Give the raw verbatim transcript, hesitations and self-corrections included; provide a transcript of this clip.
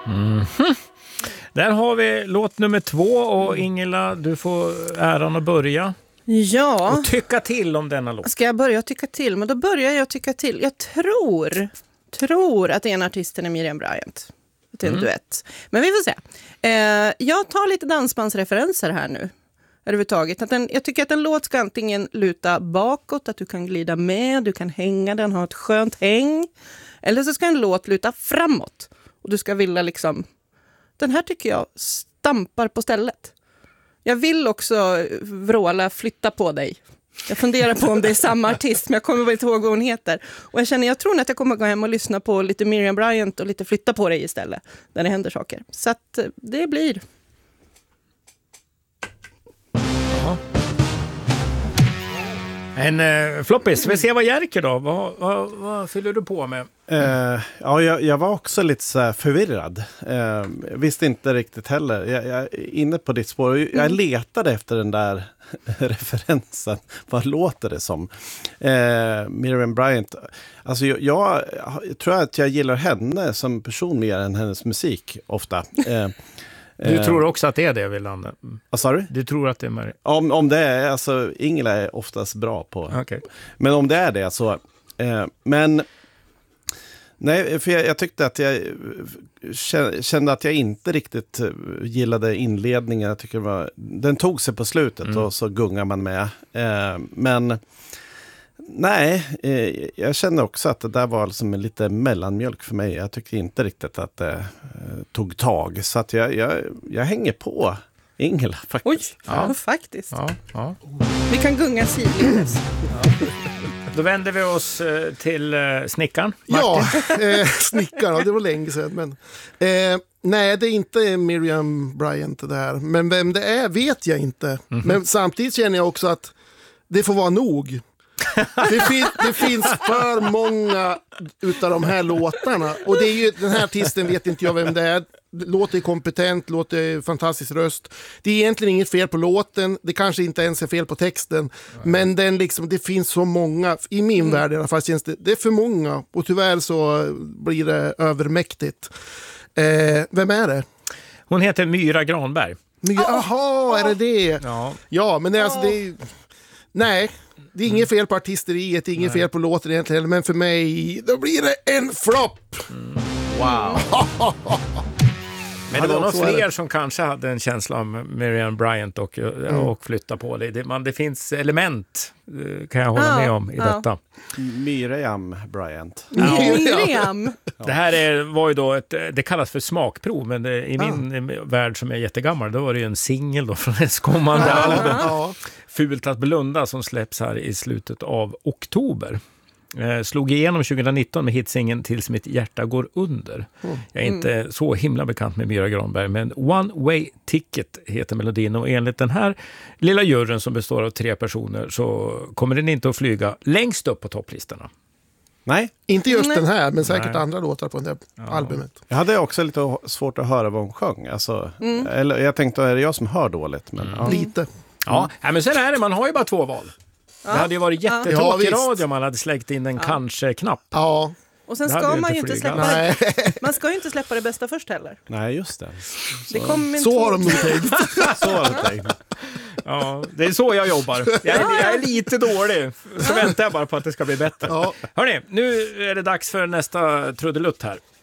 Mm. Där har vi låt nummer två och Ingela, du får äran att börja. Ja. Och tycka till om denna låt. Ska jag börja tycka till? Men då börjar jag tycka till. Jag tror, tror att en artisten är Miriam Bryant. Det är en mm. duett. Men vi får se. Eh, jag tar lite dansbandsreferenser här nu. Överhuvudtaget. Att en, jag tycker att en låt ska antingen luta bakåt, att du kan glida med, du kan hänga den, ha ett skönt häng. Eller så ska en låt luta framåt. Och du ska vilja liksom... Den här tycker jag stampar på stället. Jag vill också vråla flytta på dig. Jag funderar på om det är samma artist, men jag kommer inte ihåg vad hon heter. Och jag känner, jag tror att jag kommer gå hem och lyssna på lite Miriam Bryant och lite flytta på dig istället. Där det händer saker. Så att det blir... Ja. En uh, floppis. Vi ser vad Jerker då. Vad, vad, vad fyller du på med? Uh, ja, jag, jag var också lite så här förvirrad. Uh, visste inte riktigt heller. Jag, jag är inne på ditt spår. Jag mm. letade efter den där referensen. Vad låter det som? Uh, Miriam Bryant. Alltså jag, jag, jag tror att jag gillar henne som person mer än hennes musik ofta. Uh, Du tror också att det är det, Wilander? Vad sa du? Du tror att det är Mary? Om, om det är, alltså Ingela är oftast bra på. Okay. Men om det är det så... Eh, men... Nej, för jag, jag tyckte att jag kände att jag inte riktigt gillade inledningen. Jag tycker det var, den tog sig på slutet mm. och så gungar man med. Eh, men... Nej, eh, jag känner också att det där var liksom en lite mellanmjölk för mig. Jag tyckte inte riktigt att det eh, tog tag. Så att jag, jag, jag hänger på Ingela faktiskt. Oj, ja, ja faktiskt. Ja, ja. Vi kan gunga sidledes. Ja. Då vänder vi oss eh, till eh, snickaren. Ja, eh, snickaren, det var länge sedan. Men, eh, nej, det är inte Miriam Bryant det här. Men vem det är vet jag inte. Mm-hmm. Men samtidigt känner jag också att det får vara nog. Det, fin- det finns för många utav de här låtarna. Och det är ju, den här artisten vet inte jag vem det är. Låter kompetent, låter fantastisk röst. Det är egentligen inget fel på låten. Det kanske inte ens är fel på texten. Mm. Men den liksom, det finns så många. I min mm. värld i alla fall känns det, det är för många. Och tyvärr så blir det övermäktigt. eh, Vem är det? Hon heter Myra Granberg. Myra, aha, oh, är det det? Ja, ja men det, alltså, det är... Nej, det är inget fel på artisteriet, det är inget fel på låten egentligen, men för mig, då blir det en flopp! Mm. Wow! Men det var nog fler som kanske hade en känsla om Miriam Bryant och, mm. och flytta på det. Det, man, det finns element, kan jag hålla ja, med om i ja. detta. Miriam Bryant. Ja. Miriam! Det här är, var ju då ett, det kallas för smakprov, men det, i min ja. värld som är jättegammal, då var det ju en singel då från ett kommande ja. album. Ja. Fult att blunda som släpps här i slutet av oktober. Eh, slog igenom tjugonitton med hitsingen Tills mitt hjärta går under. Mm. Jag är inte mm. så himla bekant med Myra Granberg, men One Way Ticket heter melodin, och enligt den här lilla juryn som består av tre personer så kommer den inte att flyga längst upp på topplistorna. Nej, inte just Nej. den här, men säkert Nej. andra låtar på det här ja. albumet. Jag hade också lite svårt att höra vad hon sjöng. Alltså, mm. eller, jag tänkte, är det jag som hör dåligt? Men, mm. ja. Lite. Ja, men sen är det, man har ju bara två val. Ja. Det hade ju varit jättetråkig ja, radio om man hade släckt in en ja. kanske-knapp. Ja. Och sen ska man ju inte släppa det. Man ska ju inte släppa det bästa först heller. Nej, just det. Så, det så har de nog tänkt. Så har de tänkt. Ja, det är så jag jobbar. Jag är, jag är lite dålig. Så väntar jag bara på att det ska bli bättre. Ja. Hörrni, nu är det dags för nästa trudelutt här.